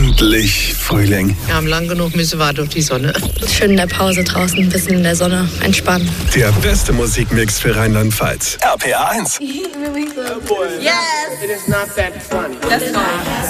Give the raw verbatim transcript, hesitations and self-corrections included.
Endlich Frühling. Wir haben lang genug müssen wir durch die Sonne. Schön in der Pause draußen, ein bisschen in der Sonne entspannen. Der beste Musikmix für Rheinland-Pfalz. R P R eins. Yes! It is not that funny. That's fine.